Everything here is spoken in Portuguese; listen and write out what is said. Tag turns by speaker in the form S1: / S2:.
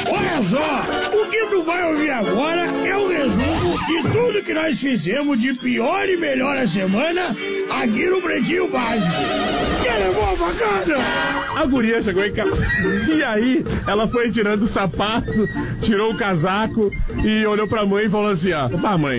S1: Olha só, o que tu vai ouvir agora é o resumo de tudo que nós fizemos de pior e melhor a semana aqui no Pretinho Básico. Quer levar a facada?
S2: A guria chegou em casa e aí ela foi tirando o sapato, tirou o casaco e olhou pra mãe e falou assim, ó, pá, mãe,